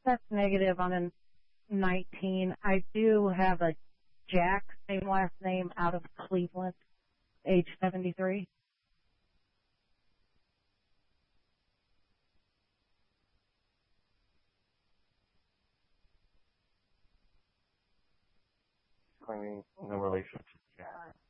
That's negative on a 19. I do have a Jack, same last name, out of Cleveland, age 73. Claiming no relation to Jack.